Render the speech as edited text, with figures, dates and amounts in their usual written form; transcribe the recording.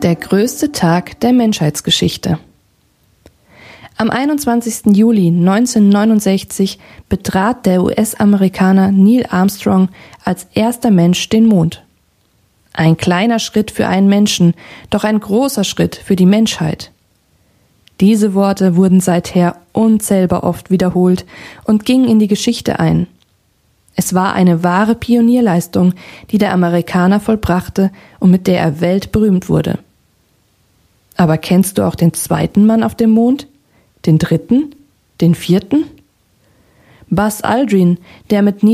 Der größte Tag der Menschheitsgeschichte. Am 21. Juli 1969 betrat der US-Amerikaner Neil Armstrong als erster Mensch den Mond. Ein kleiner Schritt für einen Menschen, doch ein großer Schritt für die Menschheit. Diese Worte wurden seither unzählbar oft wiederholt und gingen in die Geschichte ein. Es war eine wahre Pionierleistung, die der Amerikaner vollbrachte und mit der er weltberühmt wurde. Aber kennst du auch den zweiten Mann auf dem Mond? Den dritten? Den vierten? Buzz Aldrin, der mit